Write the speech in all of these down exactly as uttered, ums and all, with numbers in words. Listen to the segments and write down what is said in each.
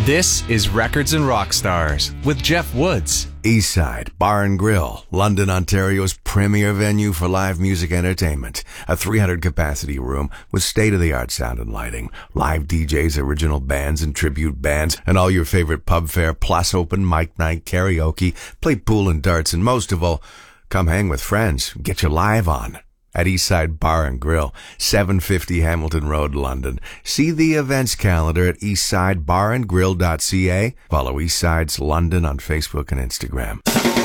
This is Records and Rockstars with Jeff Woods. Eastside Bar and Grill, London, Ontario's premier venue for live music entertainment. A three hundred capacity room with state-of-the-art sound and lighting, live D Js, original bands and tribute bands, and all your favorite pub fare, plus open mic night, karaoke, play pool and darts, and most of all, come hang with friends, get your live on. At Eastside Bar and Grill, seven fifty Hamilton Road, London. See the events calendar at eastside bar and grill dot c a. Follow Eastside's London on Facebook and Instagram.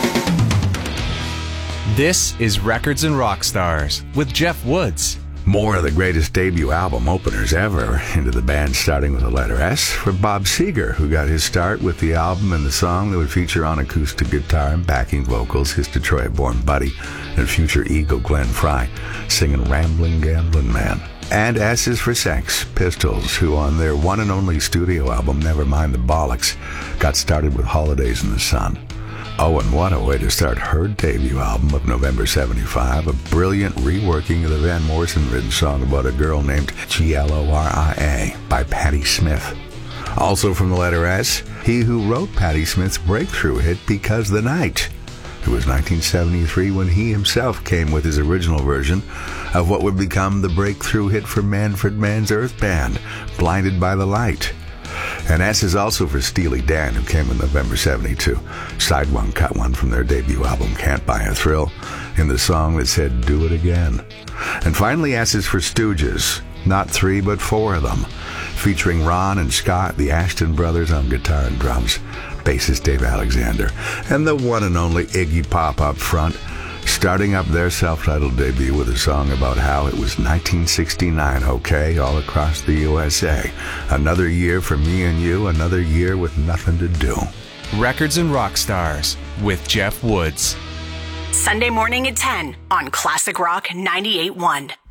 This is Records and Rockstars with Jeff Woods. More of the greatest debut album openers ever into the band, starting with the letter S, for Bob Seger, who got his start with the album and the song that would feature on acoustic guitar and backing vocals his Detroit-born buddy and future Eagle Glenn Frey, singing Ramblin' Gamblin' Man. And S is for Sex Pistols, who on their one and only studio album, Nevermind the Bollocks, got started with Holidays in the Sun. Oh, and what a way to start her debut album of November seventy-five, a brilliant reworking of the Van Morrison-written song about a girl named G L O R I A by Patti Smith. Also from the letter S, he who wrote Patti Smith's breakthrough hit Because the Night. It was nineteen seventy-three when he himself came with his original version of what would become the breakthrough hit for Manfred Mann's Earth Band, Blinded by the Light. And S is also for Steely Dan, who came in November seventy-two. Side one cut one from their debut album, Can't Buy a Thrill, in the song that said, Do It Again. And finally, S is for Stooges. Not three, but four of them, featuring Ron and Scott, the Ashton brothers, on guitar and drums, bassist Dave Alexander, and the one and only Iggy Pop up front, starting up their self-titled debut with a song about how it was nineteen sixty-nine, okay, all across the U S A. Another year for me and you, another year with nothing to do. Records and Rockstars with Jeff Woods. Sunday morning at ten on Classic Rock ninety-eight point one.